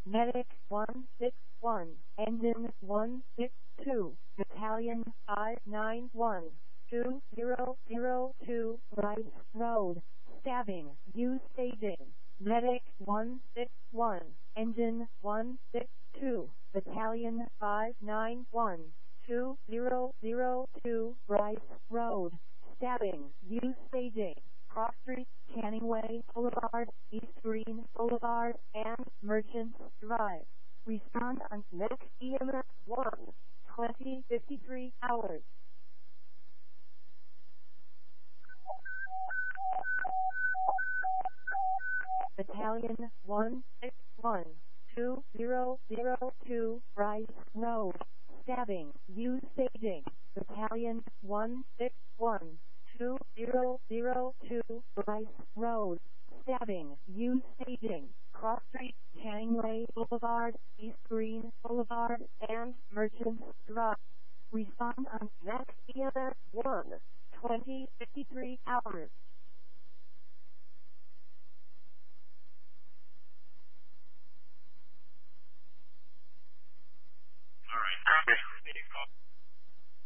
Medic 161, Engine 162, Battalion 591, 2002, Rice Road, stabbing, use staging. Medic 161, Engine 162, Battalion 591, 2002, Rice Road, stabbing, use staging. Cross Street, Canning Way Boulevard, East Green Boulevard, and Merchants Drive. Respond on Medic EMS 1, 2053 hours. Battalion 161, 2002, Rice Road, stabbing, use staging. Battalion 161, 2002, Rice Road, stabbing, use staging. Cross Street, Canning Way Boulevard, East Green Boulevard, and Merchants Drive. Respond on Next EMS 1, 2053 hours. All right.